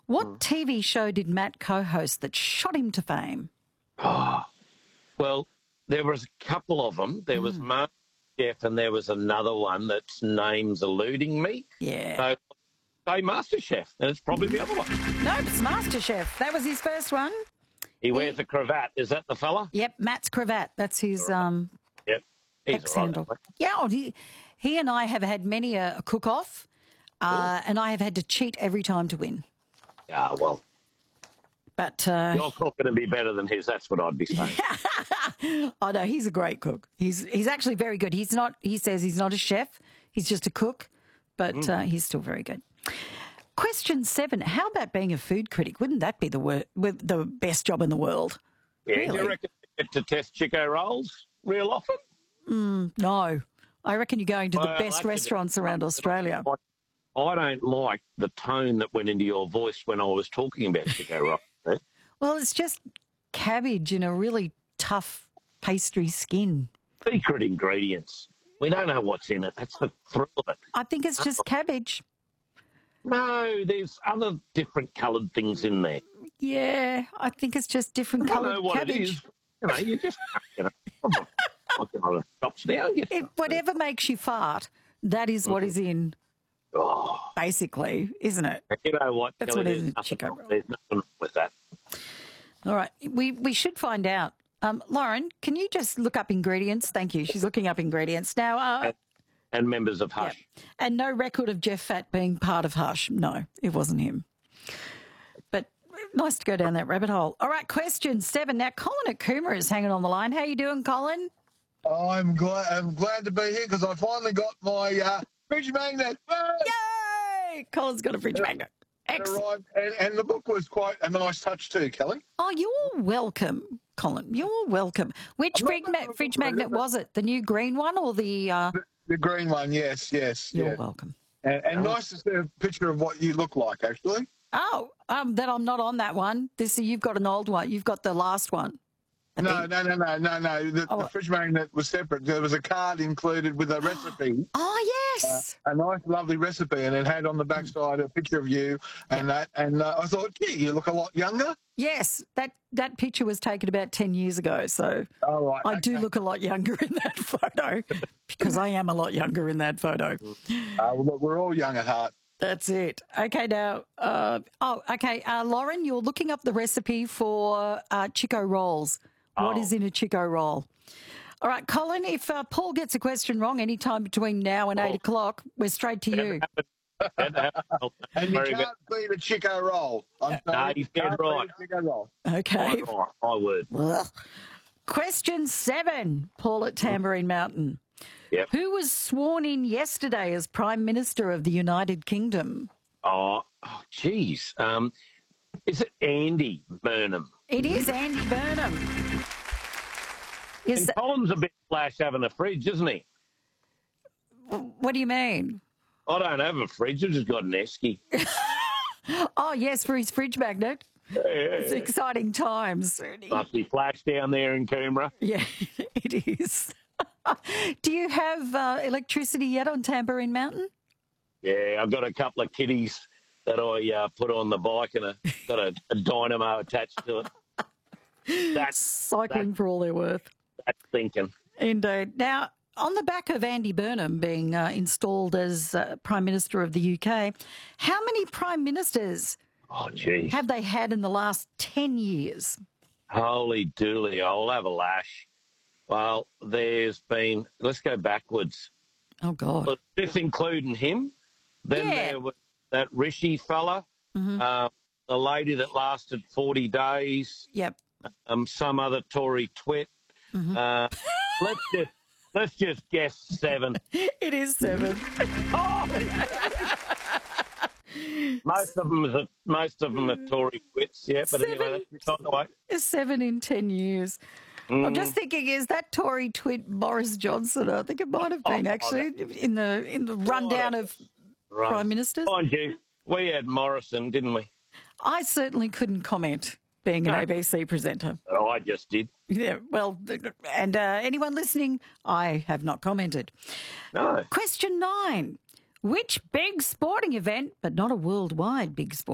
What TV show did Matt co-host that shot him to fame? Oh, well, there was a couple of them. There was MasterChef and there was another one that's name's eluding me. Yeah. So say MasterChef, and it's probably the other one. No, it's MasterChef. That was his first one. He wears a cravat. Is that the fella? Yep, Matt's cravat. That's his Yep. He's ex-handle. all right. Yeah, well, he and I have had many a cook-off, and I have had to cheat every time to win. Yeah, well, But your cook going to be better than his. That's what I'd be saying. oh no, he's a great cook. He's actually very good. He's not. He says he's not a chef. He's just a cook, but he's still very good. Question 7. How about being a food critic? Wouldn't that be the best job in the world? Yeah, Really? do you reckon you get to test Chico rolls real often? No. I reckon you're going to the Well, best actually, restaurants around Australia. I don't like the tone that went into your voice when I was talking about Chico rolls. Well, it's just cabbage in a really tough pastry skin. Secret ingredients. We don't know what's in it. That's the thrill of it. I think it's just cabbage. No, there's other different coloured things in there. Yeah, I think it's just different I don't coloured know what cabbage. it is. You just, I'm not looking at the shops now. Whatever makes you fart, that is what is in, basically, isn't it? You know what? That's Kelly, what it is, there's nothing Chico wrong- roll. There's nothing wrong with that. All right, we should find out. Lauren, can you just look up ingredients? Thank you. She's looking up ingredients. Now, And members of yeah. Hush. And no record of Jeff Fatt being part of Hush. No, it wasn't him. But nice to go down that rabbit hole. All right, question 7. Now, Colin at Cooma is hanging on the line. How you doing, Colin? I'm glad to be here because I finally got my fridge magnet. Yay! Colin's got a fridge magnet. Excellent. And the book was quite a nice touch too, Kelly. Oh, you're welcome, Colin. You're welcome. Which fridge magnet was it? The new green one or the... The green one, yes. You're welcome. And nice to see a picture of what you look like, actually. Oh, then I'm not on that one. You've got an old one. You've got the last one. No. The fridge magnet was separate. There was a card included with a recipe. Oh, yes. A nice, lovely recipe, and it had on the backside a picture of you and that. And I thought, gee, you look a lot younger. Yes, that picture was taken about 10 years ago, so I do look a lot younger in that photo because I am a lot younger in that photo. Look, we're all young at heart. That's it. Okay, now, Lauren, you're looking up the recipe for Chico rolls. What is in a Chico roll? All right, Colin, if Paul gets a question wrong anytime between now and 8 o'clock, we're straight to you. And you can't beat a Chico roll. I'm sorry. No, he's dead right. Chico roll. Okay. My word. Ugh. Question 7, Paul at Tambourine Mountain. Yep. Who was sworn in yesterday as Prime Minister of the United Kingdom? Geez. Is it Andy Burnham? It is Andy Burnham. And Colin's a bit flash having a fridge, isn't he? What do you mean? I don't have a fridge. I've just got an esky. Oh, yes, for his fridge magnet. It's exciting times. Must be flash down there in Coomera. Yeah, it is. Do you have electricity yet on Tambourine Mountain? Yeah, I've got a couple of kitties that I put on the bike and got a dynamo attached to it. That's cycling for all they're worth. That's thinking. Indeed. Now, on the back of Andy Burnham being installed as Prime Minister of the UK, how many Prime Ministers have they had in the last 10 years? Holy dooly, I'll have a lash. Well, there's been, let's go backwards. Oh, God. But just including him. Then there was that Rishi fella, the lady that lasted 40 days. Yep. Some other Tory twit. Let's just guess 7. It is 7. Most of them are Tory twits, yeah. But anyway, that's not the way. 7 in 10 years. I'm just thinking, is that Tory twit Boris Johnson? I think it might have been actually in the rundown of Prime Ministers. Mind you, we had Morrison, didn't we? I certainly couldn't comment, being an ABC presenter. I just did. Yeah, well, and anyone listening, I have not commented. No. Question 9. Which big sporting event, but not a worldwide big sporting